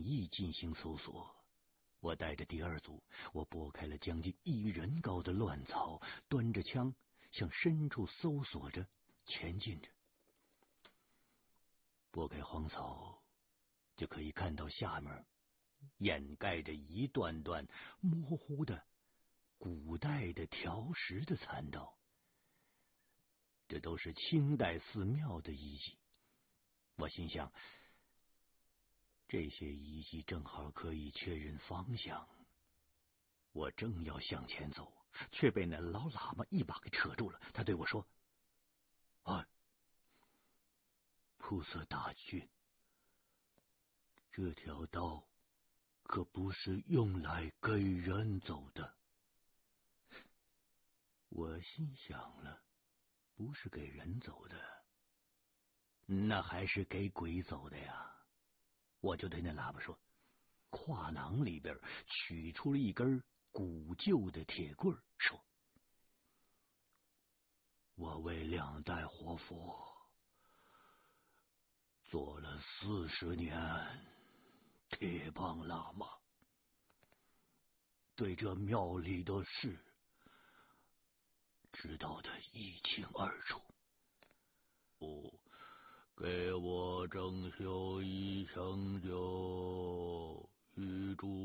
意进行搜索。我带着第二组，我拨开了将近1人高的乱草，端着枪向深处搜索着前进着。拨开荒草，就可以看到下面掩盖着一段段模糊的古代的条石的残道，这都是清代寺庙的遗迹。我心想，这些遗迹正好可以确认方向。我正要向前走，却被那老喇嘛一把给扯住了。他对我说：“哎，菩萨大军，这条道可不是用来给人走的。”我心想了，不是给人走的，那还是给鬼走的呀。我就对那喇叭说，挎囊里边取出了一根古旧的铁棍，说：“我为2代活佛做了40年铁棒喇嘛，对这庙里的事知道的一清二楚。给我正修一成就，预祝